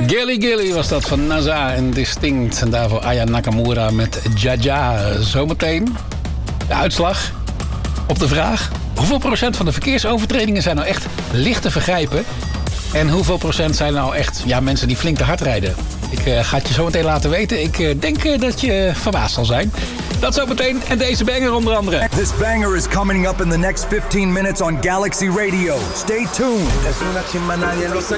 Gilly Gilly was dat van NASA en Distinct. En daarvoor Aya Nakamura met Jaja. Zometeen de uitslag op de vraag: hoeveel procent van de verkeersovertredingen zijn nou echt lichte vergrijpen? En hoeveel procent zijn nou echt mensen die flink te hard rijden? Ik ga het je zo meteen laten weten. Ik denk dat je verbaasd zal zijn. Dat zo meteen en deze banger onder andere. This banger is coming up in the next 15 minutes on Galaxy Radio. Stay tuned.